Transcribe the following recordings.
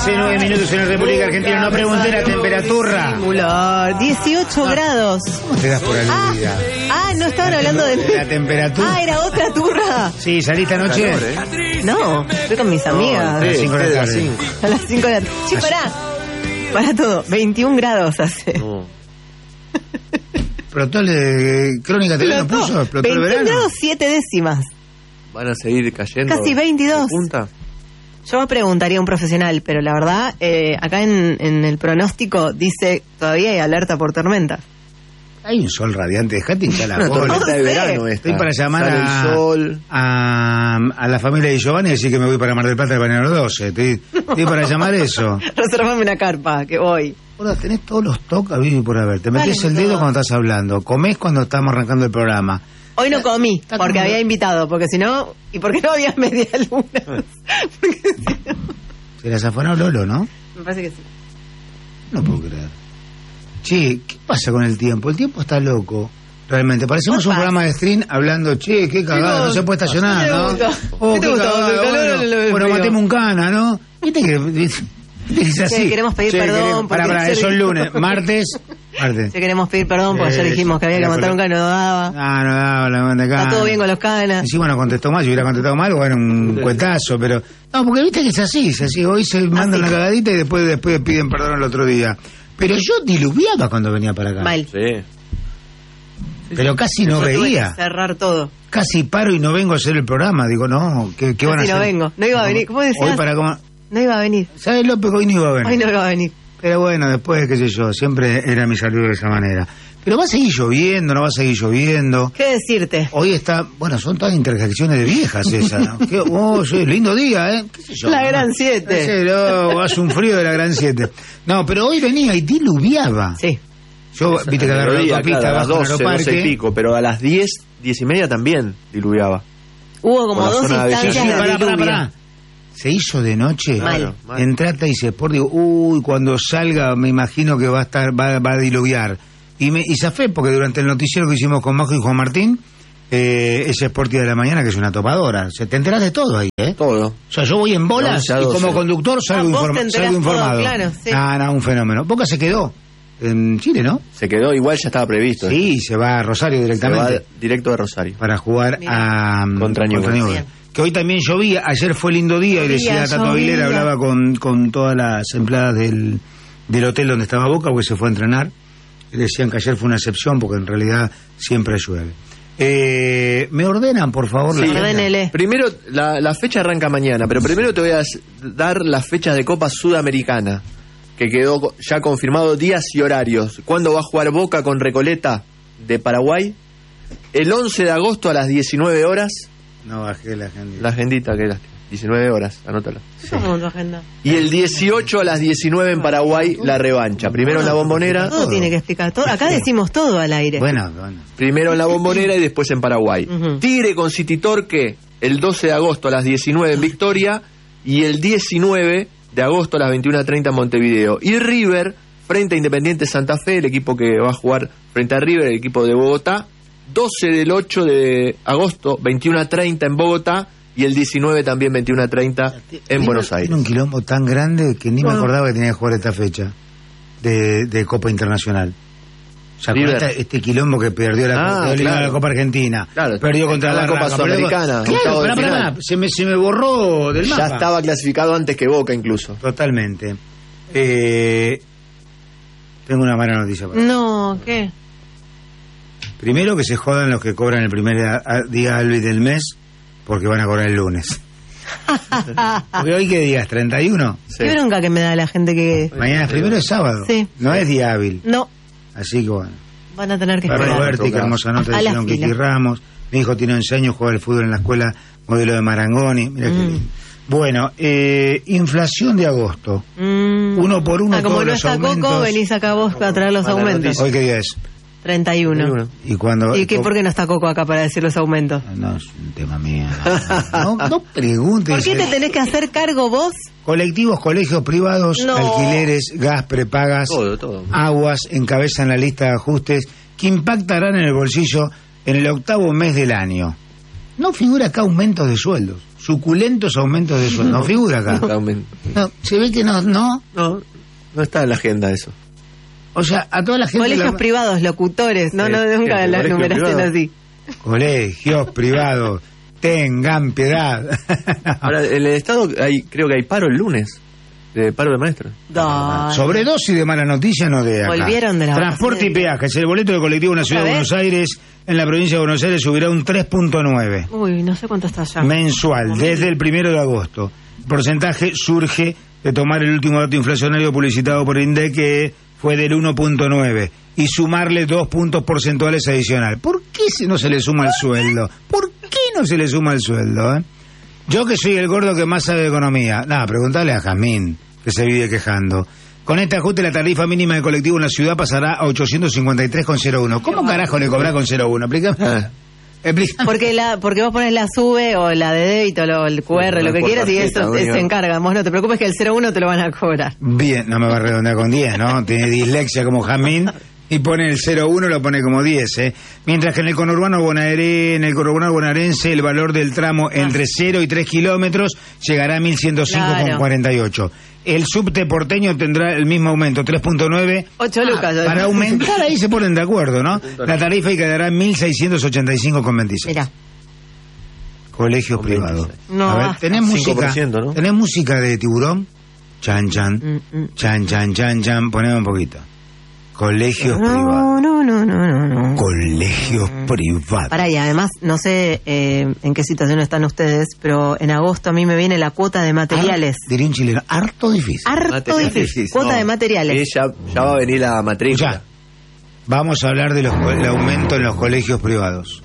Hace 9 minutos en la República Argentina, no pregunté la temperatura. 18 grados. ¿Cómo te das por aludida? No estaban hablando de la temperatura. era otra turra. Sí, ¿saliste anoche? No, estoy con mis amigas. A las 5 de la tarde. A las 5 de la tarde. Sí, pará todo. 21 grados hace. No. Explotó Crónica TV, ¿no puso? Explotó el 21 verano. grados 7 décimas. Van a seguir cayendo. Casi 22. Punta. Yo me preguntaría a un profesional, pero la verdad, acá en el pronóstico dice todavía hay alerta por tormenta. Hay un sol radiante, dejate hinchar la Una bola. tormenta de verano esta. Estoy para llamar Sale el sol. a la familia de Giovanni y decir que me voy para Mar del Plata del Balneario 12. Estoy para llamar eso. Reservame una carpa, que voy. Ahora tenés todos los toques, vivir por haber. Te metés Vale, el dedo todo. cuando estás hablando. Comés cuando estamos arrancando el programa. Hoy no comí, Está porque como- había invitado, porque si no... ¿Y por qué no había media luna? Porque si no... Se la zafanó Lolo, ¿no? Me parece que sí. No puedo creer. Che, ¿qué pasa con el tiempo? El tiempo está loco. Realmente, parecemos un Pasa. programa de stream hablando, che, qué cagada, no se puede estacionar, ¿Qué te ¿no? gustó? Oh, ¿Qué te qué gustó? cagada, ¿El calor o el bueno, frío? matemos un cana, ¿no? Viste que es así. Che, queremos pedir perdón porque Para, ayer eso es dijimos- lunes, martes. Si queremos pedir perdón, porque ayer dijimos que había que matar un cano, no daba. No daba la manda acá. Está todo bien con los canas. Encima no contestó mal, si hubiera contestado mal, bueno, un cuetazo, pero... No, porque viste que es así. Hoy se mandan la cagadita y después piden perdón el otro día. Pero yo diluviaba cuando venía para acá. Mal. Sí. Pero casi no Yo tuve veía. que cerrar todo. Casi paro y no vengo a hacer el programa. Digo, no, ¿qué van a Casi hacer? no vengo. No iba a venir. ¿Cómo decías? Hoy para cómo... No iba a venir. ¿Sabes, López? Hoy no iba a venir. Hoy no iba a venir. Pero bueno, después, qué sé yo, siempre era mi salud de esa manera. Pero va a seguir lloviendo, no va a seguir lloviendo. ¿Qué decirte? Hoy está, bueno, son todas interjecciones de viejas esas, ¿no? Sí, lindo día, ¿eh? ¿Qué sé yo? La ¿no? Gran 7. Sí, no, hace un frío de la Gran 7. No, pero hoy venía y diluviaba. Sí. Yo, viste que agarré la autopista a las abajo en 12, 12 y Aeroparque. pico, pero a las 10, 10 y media también diluviaba. Hubo como Por la dos zona de instancias de Avellaneda. diluvio. Pará. Se hizo de noche. Mal. Entré a Teis Sport, digo, uy, cuando salga me imagino que va a diluviar. Y zafé, porque durante el noticiero que hicimos con Majo y Juan Martín, ese Sporty de la mañana, que es una topadora, te enterás de todo ahí, ¿eh? Todo. O sea, yo voy en bolas De 11 a y 12. como conductor salgo, vos te enterás salgo informado. todo, claro, sí. No, un fenómeno. Boca se quedó en Chile, ¿no? Se quedó, igual ya estaba previsto. Sí, se va a Rosario Se directamente va directo de Rosario. para jugar Mirá. Contra Newell's. Bien. Que hoy también llovía, ayer fue lindo día y decía Tato Aguilera, hablaba con todas las empleadas del hotel donde estaba Boca, porque se fue a entrenar, y decían que ayer fue una excepción porque en realidad siempre llueve. ¿Me ordenan, por favor? Sí. la agenda? Ordénele. Primero, la fecha arranca mañana, pero primero te voy a dar las fechas de Copa Sudamericana, que quedó ya confirmado días y horarios. ¿Cuándo va a jugar Boca con Recoleta de Paraguay? El 11 de agosto a las 19 horas. No bajé la agenda. La agendita que era 19 horas, anótala. ¿Cómo tu agenda? Y el 18 a las 19 en Paraguay, la revancha. Primero en la Bombonera, Todo tiene que explicar. Todo. Acá decimos todo al aire. Bueno. primero en la Bombonera y después en Paraguay. Ujú. Tigre con City Torque el 12 de agosto a las 19 en Victoria y el 19 de agosto a las 21:30 en Montevideo. Y River frente a Independiente Santa Fe, el equipo que va a jugar frente a River, el equipo de Bogotá, 12 del 8 de agosto, 21:30 en Bogotá y el 19 también 21:30 en Buenos Aires. Tiene un quilombo tan grande que ni me acordaba que tenía que jugar esta fecha de Copa Internacional. O sea, con River. este quilombo que perdió la Copa Argentina, Claro, perdió contra la la Copa Barraca, Sudamericana, Claro, octavo de pará, final. se me borró del mapa. Ya estaba clasificado antes que Boca incluso. Totalmente. Tengo una mala noticia para No, ¿qué? Primero que se jodan los que cobran el primer día hábil del mes, porque van a cobrar el lunes. Porque hoy, ¿qué día es? ¿31? Sí. Qué bronca que me da la gente que... Mañana primero es sábado. Sí. No es día hábil. No, Así que bueno. van a tener que Para esperar. Roberti, qué hermosa nota A de la Don fila. Kiki Ramos. Mi hijo tiene enseño, juega al fútbol en la escuela modelo de Marangoni. Mira qué lindo. Bueno, inflación de agosto. Uno por uno como todos no los está aumentos. Coco, venís acá vos a traer los Mala aumentos. noticia. ¿Hoy qué día es? 31. Y cuando... ¿Y qué, por qué no está Coco acá para decir los aumentos? No, es un tema mío. No preguntes. ¿Por qué te tenés que hacer cargo vos? Colectivos, colegios privados, No. alquileres, gas, prepagas, Todo. aguas encabezan la lista de ajustes que impactarán en el bolsillo en el octavo mes del año. No figura acá aumentos de sueldos. suculentos aumentos de sueldo. No figura acá. No, se ve que no. No está en la agenda eso. O sea, a toda la gente... Colegios privados, locutores, nunca las numeración así. Colegios privados, tengan piedad. Ahora, en el Estado creo que hay paro el lunes. De paro de maestros. Sobredosis de mala noticia, no de acá. Volvieron de la Transporte y peajes. El boleto de colectivo en la ciudad de Buenos Aires, en la provincia de Buenos Aires, subirá un 3.9. Uy, no sé cuánto está ya. Mensual, desde el 1 de agosto. El porcentaje surge de tomar el último dato inflacionario publicitado por INDEC, que fue del 1.9, y sumarle 2 puntos porcentuales adicional. ¿Por qué no se le suma el sueldo? ¿Por qué no se le suma el sueldo? Yo que soy el gordo que más sabe de economía. Nada, preguntale a Jazmín, que se vive quejando. Con este ajuste la tarifa mínima de colectivo en la ciudad pasará a 853,01. ¿Cómo carajo le cobra con 0,1? Explícame. Porque vos pones la SUBE o la de débito, el QR, lo que quieras, y eso se encarga. Vos no te preocupes que el 0,1 te lo van a cobrar. Bien, no me va a redondear con 10, ¿no? Tiene dislexia como Jazmín y pone el 0,1, lo pone como 10, ¿eh? Mientras que en el conurbano bonaerense el valor del tramo entre 0 y 3 kilómetros llegará a 1.105,48. El subte porteño tendrá el mismo aumento, 3.9. 8 lucas. Para aumentar ahí se ponen de acuerdo, ¿no? La tarifa y quedará en 1.685,26. Mirá. Colegios privados. No, a ver, ¿tenés música? ¿No? ¿Tenés música de Tiburón? Chan, chan. Chan, chan, chan, chan. Poneme un poquito. Colegios privados. No. Colegios privados. Pará, y además, no sé en qué situación están ustedes, pero en agosto a mí me viene la cuota de materiales. Diría un chileno, harto difícil. Harto difícil. Cuota de materiales. Ya va a venir la matrícula. Ya. Vamos a hablar del aumento en los colegios privados.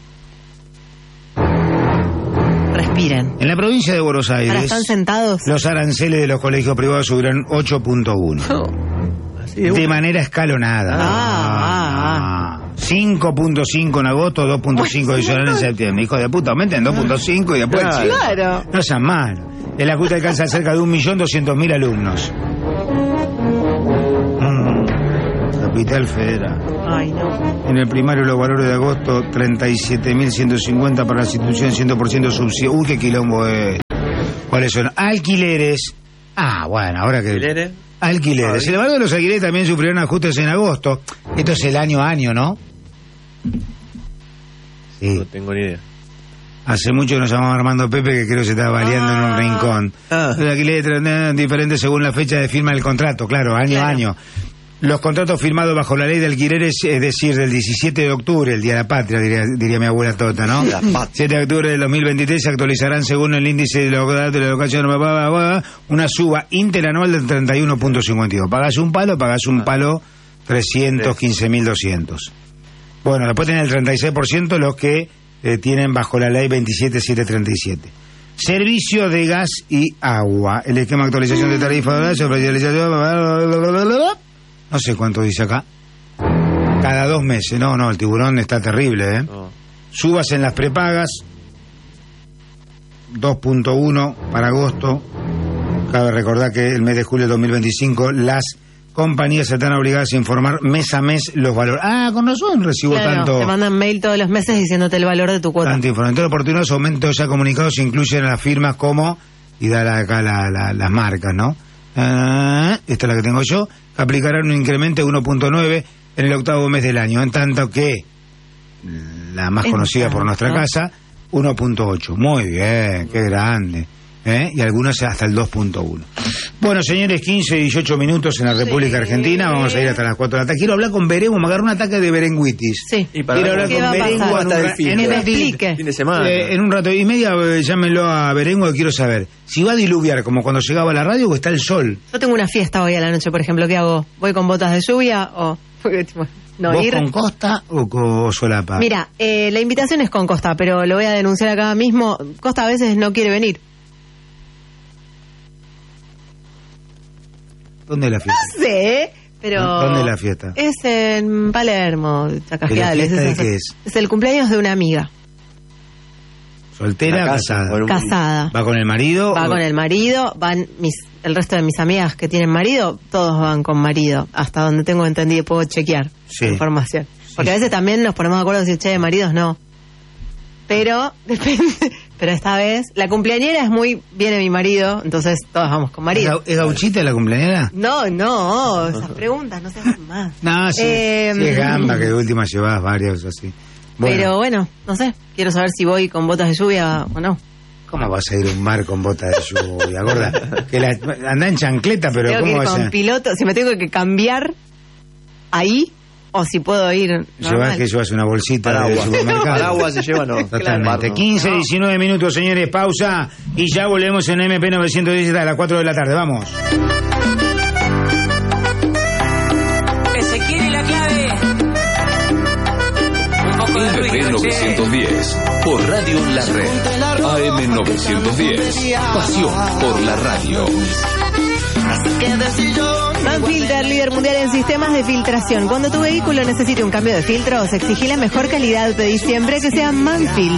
Respiren. En la provincia de Buenos Aires, Ahora están sentados. Los aranceles de los colegios privados subirán 8.1. De manera escalonada. 5.5 en agosto, 2.5 adicional en septiembre. Hijo de puta, aumenten 2.5 y después... Claro. No sean mal. El ajuste alcanza cerca de 1.200.000 alumnos. Capital Federal. Ay, no. En el primario los valores de agosto, 37.150 para las instituciones 100% subsidio. Uy, qué quilombo es. ¿Cuáles son? Alquileres. Bueno, ahora que... Alquileres. El valor de los alquileres también sufrieron ajustes en agosto. Esto es el año a año, ¿no? Sí. No tengo ni idea. Hace mucho que nos llamaba Armando Pepe, que creo que se estaba baleando en un rincón. Los alquileres diferentes según la fecha de firma del contrato, claro, año a año. Los contratos firmados bajo la ley de alquileres, es decir, del 17 de octubre, el Día de la Patria, diría mi abuela Tota, ¿no? 7 de octubre del 2023 se actualizarán según el índice de la educación, una suba interanual del 31.52. Pagás un palo, 315.200. Bueno, después tienen el 36% los que tienen bajo la ley 27737. Servicio de gas y agua. El esquema de actualización de tarifa de gas, no sé cuánto dice acá. Cada 2 meses. No, el Tiburón está terrible, ¿eh? Subas en las prepagas. 2.1 para agosto. Cabe recordar que el mes de julio de 2025 las compañías están obligadas a informar mes a mes los valores. Con razón recibo tanto... Te mandan mail todos los meses diciéndote el valor de tu cuota. Tanto información. Oportunos aumentos ya comunicados incluyen a las firmas como... Y da acá las marcas, ¿no? Esta es la que tengo yo. Aplicarán un incremento de 1.9 en el octavo mes del año, en tanto que la más conocida por nuestra casa, 1.8. Muy bien, qué grande. Y algunas hasta el 2.1. Bueno, señores, 15 y 18 minutos en la República Argentina. Vamos a ir hasta las 4 de la tarde. Quiero hablar con Berenguo, me agarró un ataque de berenguitis. Sí. Quiero hablar con Berenguo en fin de semana. En un rato y media, llámenlo a Berenguo, que quiero saber si va a diluviar como cuando llegaba a la radio o está el sol. Yo tengo una fiesta hoy a la noche, por ejemplo. ¿Qué hago? ¿Voy con botas de lluvia o...? ¿Vos con Costa o con solapa? Mira, la invitación es con Costa, pero lo voy a denunciar acá mismo. Costa a veces no quiere venir. ¿Dónde es la fiesta? No sé, pero... ¿Dónde es la fiesta? Es en Palermo, Chacafiales. ¿La fiesta de qué es? Es el cumpleaños de una amiga. ¿Soltera o casada? Casada. ¿Va con el marido? Va con el marido, van el resto de mis amigas que tienen marido, todos van con marido, hasta donde tengo entendido, puedo chequear la información. Porque a veces también nos ponemos de acuerdo en decir, maridos no. Pero pero esta vez la cumpleañera es viene mi marido, entonces todos vamos con marido. ¿Es gauchita la cumpleañera? No, esas preguntas no se hacen más. No, sí, sí es gamba, que de última llevas varios así. Bueno. Pero bueno, no sé, quiero saber si voy con botas de lluvia o no. ¿Cómo vas a ir a un mar con botas de lluvia, gorda? Que anda en chancleta, pero tengo ¿cómo que ir vas con piloto, si me tengo que cambiar ahí, o si puedo ir normal. Llevas una bolsita del supermercado. Paraguas se lleva, no. Totalmente. 15, 19 minutos, señores, pausa, y ya volvemos en MP 910 a las 4 de la tarde. Vamos. Se quiere la clave. MP 910, por Radio La Red. AM 910, pasión por la radio. Manfilter, líder mundial en sistemas de filtración. Cuando tu vehículo necesite un cambio de filtros, exigí la mejor calidad. Pedí siempre que sea Manfilter.